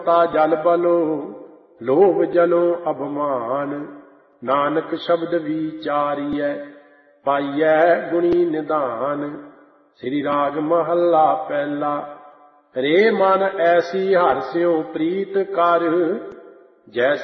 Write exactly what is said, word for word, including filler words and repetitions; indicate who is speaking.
Speaker 1: ਤਾ ਜਲ ਬਲੋ ਲੋਭ ਜਲੋ ਅਭਮਾਨ। ਨਾਨਕ ਸ਼ਬਦ ਵਿਚਾਰੀਐ ਪਾਈਐ ਗੁਣੀ ਨਿਧਾਨ। ਸ੍ਰੀ ਰਾਗ ਮਹੱਲਾ ਪਹਿਲਾ। ਰੇ ਮਨ ਐਸੀ ਹਰਿ ਸਿਉ ਪ੍ਰੀਤ ਕਰ, ਜੈਸੀ